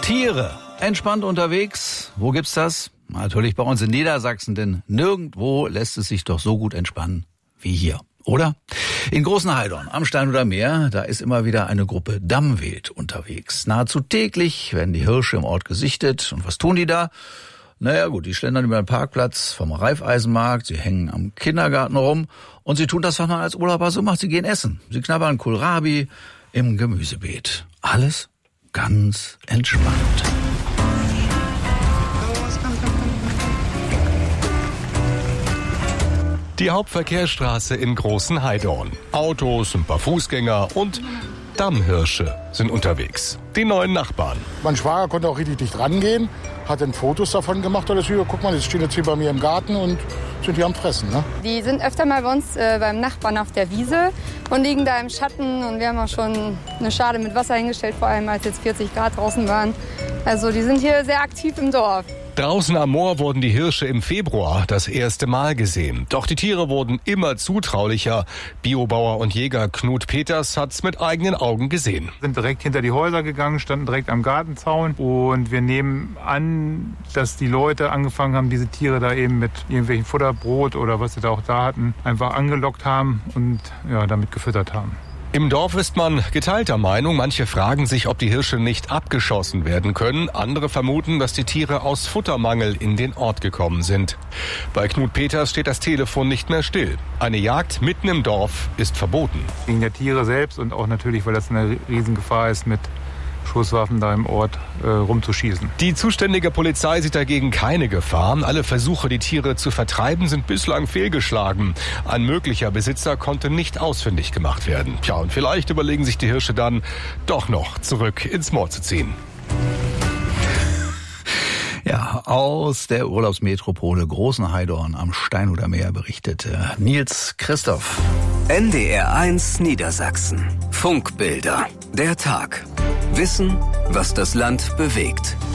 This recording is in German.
Tiere, entspannt unterwegs. Wo gibt's das? Natürlich bei uns in Niedersachsen, denn nirgendwo lässt es sich doch so gut entspannen wie hier, oder? In Großenheidorn am Steinhuder Meer, da ist immer wieder eine Gruppe Dammwild unterwegs. Nahezu täglich werden die Hirsche im Ort gesichtet. Und was tun die da? Naja gut, die schlendern über den Parkplatz vom Raiffeisenmarkt, sie hängen am Kindergarten rum und sie tun das, was man als Urlauber so macht, sie gehen essen. Sie knabbern Kohlrabi im Gemüsebeet. Alles ganz entspannt. Die Hauptverkehrsstraße in Großenheidorn. Autos, ein paar Fußgänger und Dammhirsche sind unterwegs. Die neuen Nachbarn. Mein Schwager konnte auch richtig dicht rangehen, hat dann Fotos davon gemacht. Alles hier, guck mal, die stehen jetzt hier bei mir im Garten und sind hier am Fressen. Ne? Die sind öfter mal bei uns beim Nachbarn auf der Wiese und liegen da im Schatten. Und wir haben auch schon eine Schale mit Wasser hingestellt, vor allem als jetzt 40 Grad draußen waren. Also die sind hier sehr aktiv im Dorf. Draußen am Moor wurden die Hirsche im Februar das erste Mal gesehen. Doch die Tiere wurden immer zutraulicher. Biobauer und Jäger Knut Peters hat's mit eigenen Augen gesehen. Wir sind direkt hinter die Häuser gegangen, standen direkt am Gartenzaun. Und wir nehmen an, dass die Leute angefangen haben, diese Tiere da eben mit irgendwelchen Futterbrot oder was sie da auch da hatten, einfach angelockt haben und ja, damit gefüttert haben. Im Dorf ist man geteilter Meinung. Manche fragen sich, ob die Hirsche nicht abgeschossen werden können. Andere vermuten, dass die Tiere aus Futtermangel in den Ort gekommen sind. Bei Knut Peters steht das Telefon nicht mehr still. Eine Jagd mitten im Dorf ist verboten. Wegen der Tiere selbst und auch natürlich, weil das eine Riesengefahr ist, mit Schusswaffen da im Ort rumzuschießen. Die zuständige Polizei sieht dagegen keine Gefahr. Alle Versuche, die Tiere zu vertreiben, sind bislang fehlgeschlagen. Ein möglicher Besitzer konnte nicht ausfindig gemacht werden. Tja, und vielleicht überlegen sich die Hirsche dann, doch noch zurück ins Moor zu ziehen. Ja, aus der Urlaubsmetropole Großenheidorn am Steinhuder Meer berichtete Nils Christoph. NDR1 Niedersachsen. Funkbilder. Der Tag. Wissen, was das Land bewegt.